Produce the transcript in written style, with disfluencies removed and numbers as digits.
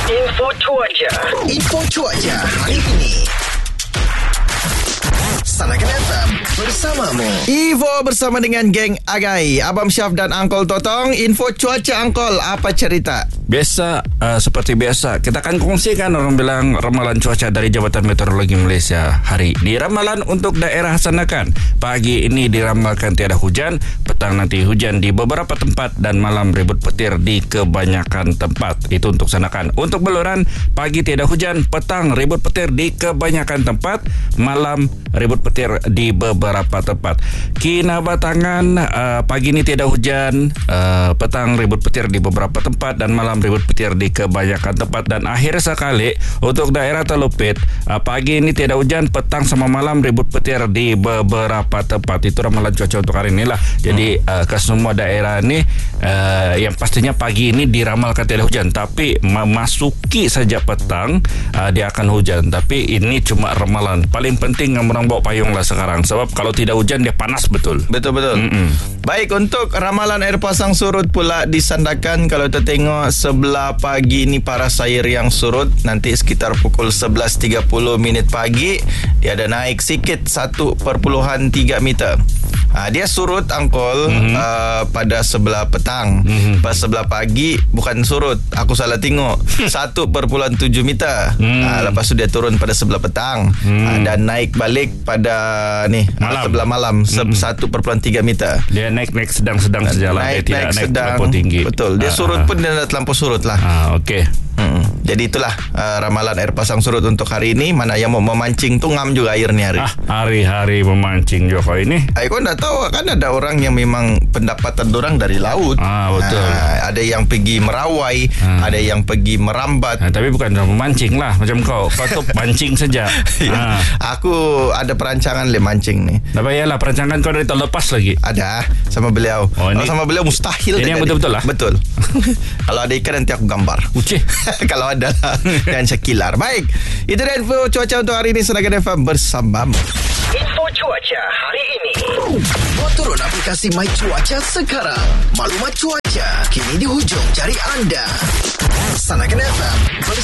Info cuaca hari ini. Sanakan FM bersamamu. Ivo bersama dengan geng Agai, Abang Syaf dan Uncle Totong. Info cuaca Uncle, apa cerita? Biasa, seperti biasa, kita akan kongsikan orang bilang ramalan cuaca dari Jabatan Meteorologi Malaysia hari ini. Ramalan untuk daerah Sanakan. Pagi ini diramalkan tiada hujan, petang nanti hujan di beberapa tempat dan malam ribut petir di kebanyakan tempat. Itu untuk Sanakan. Untuk Beluran, pagi tiada hujan, petang ribut petir di kebanyakan tempat, malam ribut petir di beberapa tempat. Kinabatangan, pagi ini tiada hujan, petang ribut petir di beberapa tempat dan malam ribut petir di kebanyakan tempat. Dan akhir sekali untuk daerah Telupit, pagi ini tiada hujan, petang sama malam ribut petir di beberapa tempat. Itu ramalan cuaca untuk hari ini lah. Jadi ke semua daerah ini yang pastinya pagi ini diramalkan tiada hujan, tapi memasuki saja petang dia akan hujan. Tapi ini cuma ramalan. Paling penting orang bawa payung lah sekarang, sebab kalau tidak hujan dia panas betul. Betul-betul. Baik, untuk ramalan air pasang surut pula di Sandakan. Kalau kita tengok sebelah pagi ni paras air yang surut, nanti sekitar pukul 11.30 minit pagi dia ada naik sikit 1.3 meter. Dia surut Angkol pada sebelah petang. Pas sebelah pagi bukan surut, aku salah tengok, 1.7 meter. Lepas tu dia turun pada sebelah petang, dan naik balik pada sebelah malam 1.3 meter. Dia naik sedang-sedang sejalan, dia tidak naik terlampau tinggi. Betul, dia surut pun dia dah terlampau surut lah. Okey. Jadi itulah ramalan air pasang surut untuk hari ini. Mana yang mau memancing tu ngam juga air ni hari. Hari-hari memancing juga ini. Kau dah tahu kan ada orang yang memang pendapatan dorang dari laut. Betul. Ada yang pergi merawai, ada yang pergi merambat. Tapi bukan memancing lah macam kau. Kau tu pancing saja. Aku ada perancangan mancing ni. Tak payahlah, perancangan kau dari tahun lepas lagi. Ada sama beliau. Kalau sama beliau mustahil. Ini yang betul-betul lah. Betul. Kalau ada ikan nanti aku gambar. Ucih. Kalau ada dan sekilar. Baik, itu dia info cuaca untuk hari ini. Sanakan FM bersamamu. Info cuaca hari ini. Buat turun aplikasi My Cuaca sekarang. Maklumat cuaca kini di hujung jari anda. Sanakan FM bersamamu.